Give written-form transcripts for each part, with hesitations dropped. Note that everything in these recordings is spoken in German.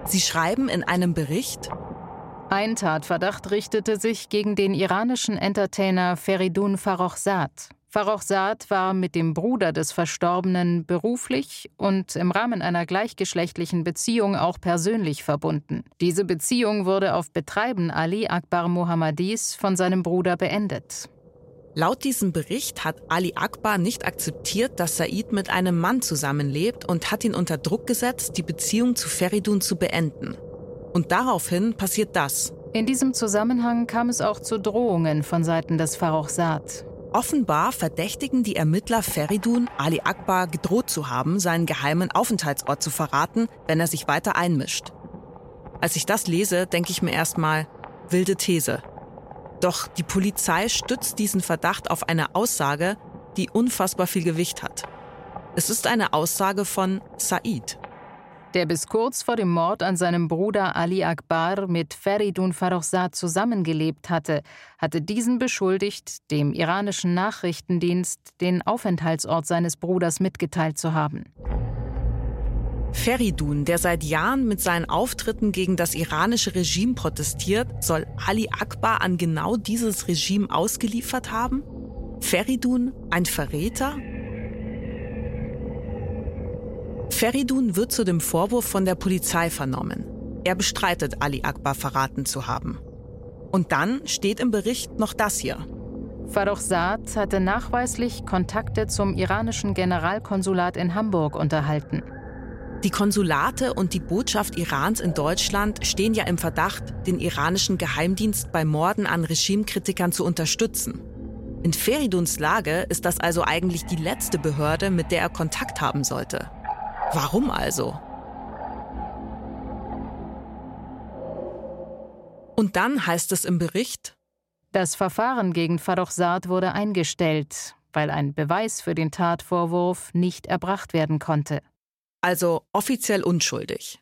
Sie schreiben in einem Bericht: Ein Tatverdacht richtete sich gegen den iranischen Entertainer Feridun Farrokhzad. Farrokhzad war mit dem Bruder des Verstorbenen beruflich und im Rahmen einer gleichgeschlechtlichen Beziehung auch persönlich verbunden. Diese Beziehung wurde auf Betreiben Ali Akbar Mohammadis von seinem Bruder beendet. Laut diesem Bericht hat Ali Akbar nicht akzeptiert, dass Said mit einem Mann zusammenlebt und hat ihn unter Druck gesetzt, die Beziehung zu Feridun zu beenden. Und daraufhin passiert das. In diesem Zusammenhang kam es auch zu Drohungen von Seiten des Farrokhzad. Offenbar verdächtigen die Ermittler Feridun, Ali Akbar gedroht zu haben, seinen geheimen Aufenthaltsort zu verraten, wenn er sich weiter einmischt. Als ich das lese, denke ich mir erstmal, wilde These. Doch die Polizei stützt diesen Verdacht auf eine Aussage, die unfassbar viel Gewicht hat. Es ist eine Aussage von Said, der bis kurz vor dem Mord an seinem Bruder Ali Akbar mit Feridun Farrokhzad zusammengelebt hatte, diesen beschuldigt, dem iranischen Nachrichtendienst den Aufenthaltsort seines Bruders mitgeteilt zu haben. Feridun, der seit Jahren mit seinen Auftritten gegen das iranische Regime protestiert, soll Ali Akbar an genau dieses Regime ausgeliefert haben? Feridun ein Verräter? Feridun wird zu dem Vorwurf von der Polizei vernommen. Er bestreitet, Ali Akbar verraten zu haben. Und dann steht im Bericht noch das hier. Farrokhzad hatte nachweislich Kontakte zum iranischen Generalkonsulat in Hamburg unterhalten. Die Konsulate und die Botschaft Irans in Deutschland stehen ja im Verdacht, den iranischen Geheimdienst bei Morden an Regimekritikern zu unterstützen. In Feriduns Lage ist das also eigentlich die letzte Behörde, mit der er Kontakt haben sollte. Warum also? Und dann heißt es im Bericht: Das Verfahren gegen Farrokhzad wurde eingestellt, weil ein Beweis für den Tatvorwurf nicht erbracht werden konnte. Also offiziell unschuldig.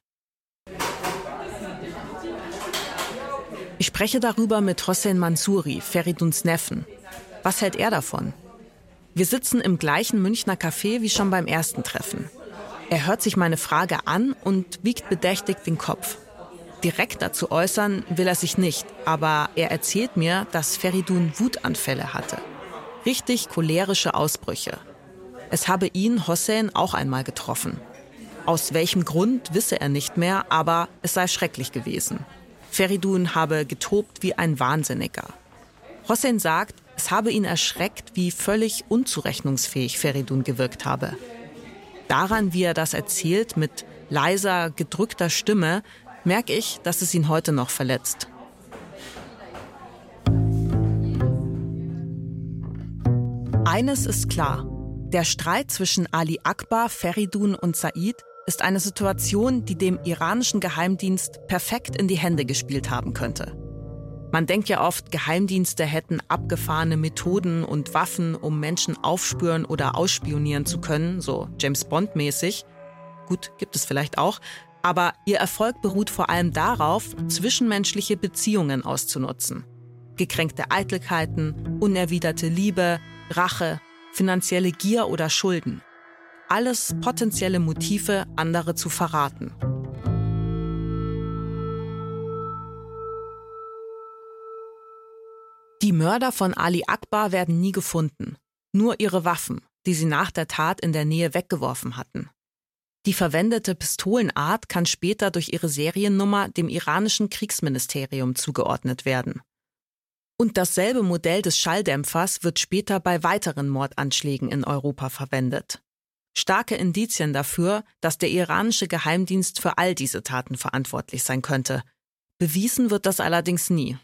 Ich spreche darüber mit Hossein Mansouri, Feriduns Neffen. Was hält er davon? Wir sitzen im gleichen Münchner Café wie schon beim ersten Treffen. Er hört sich meine Frage an und wiegt bedächtig den Kopf. Direkt dazu äußern will er sich nicht, aber er erzählt mir, dass Feridun Wutanfälle hatte. Richtig cholerische Ausbrüche. Es habe ihn, Hossein, auch einmal getroffen. Aus welchem Grund, wisse er nicht mehr, aber es sei schrecklich gewesen. Feridun habe getobt wie ein Wahnsinniger. Hossein sagt, es habe ihn erschreckt, wie völlig unzurechnungsfähig Feridun gewirkt habe. Daran, wie er das erzählt, mit leiser, gedrückter Stimme, merke ich, dass es ihn heute noch verletzt. Eines ist klar: Der Streit zwischen Ali Akbar, Feridun und Said ist eine Situation, die dem iranischen Geheimdienst perfekt in die Hände gespielt haben könnte. Man denkt ja oft, Geheimdienste hätten abgefahrene Methoden und Waffen, um Menschen aufspüren oder ausspionieren zu können, so James-Bond-mäßig. Gut, gibt es vielleicht auch. Aber ihr Erfolg beruht vor allem darauf, zwischenmenschliche Beziehungen auszunutzen. Gekränkte Eitelkeiten, unerwiderte Liebe, Rache, finanzielle Gier oder Schulden. Alles potenzielle Motive, andere zu verraten. Die Mörder von Ali Akbar werden nie gefunden. Nur ihre Waffen, die sie nach der Tat in der Nähe weggeworfen hatten. Die verwendete Pistolenart kann später durch ihre Seriennummer dem iranischen Kriegsministerium zugeordnet werden. Und dasselbe Modell des Schalldämpfers wird später bei weiteren Mordanschlägen in Europa verwendet. Starke Indizien dafür, dass der iranische Geheimdienst für all diese Taten verantwortlich sein könnte. Bewiesen wird das allerdings nie.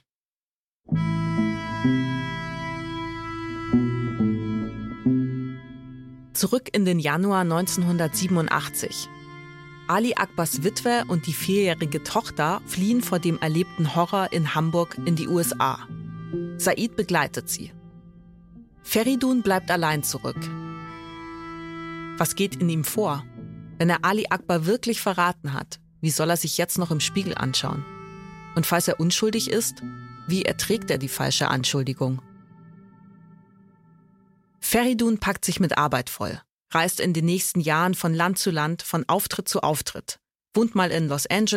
Zurück in den Januar 1987. Ali Akbars Witwe und die 4-jährige Tochter fliehen vor dem erlebten Horror in Hamburg in die USA. Said begleitet sie. Feridun bleibt allein zurück. Was geht in ihm vor? Wenn er Ali Akbar wirklich verraten hat, wie soll er sich jetzt noch im Spiegel anschauen? Und falls er unschuldig ist, wie erträgt er die falsche Anschuldigung? Feridun packt sich mit Arbeit voll, reist in den nächsten Jahren von Land zu Land, von Auftritt zu Auftritt, wohnt mal in Los Angeles,